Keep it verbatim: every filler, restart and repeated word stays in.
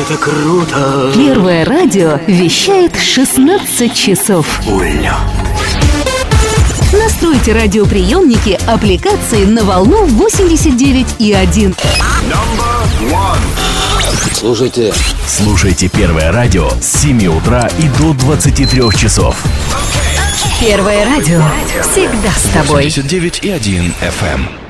это круто! Первое радио вещает шестнадцать часов. Улет! Настройте радиоприемники аппликации на волну восемьдесят девять и один. Слушайте. Слушайте Первое радио с семи утра и до двадцати трёх часов. Первое радио всегда с тобой. восемьдесят девять и один эф эм.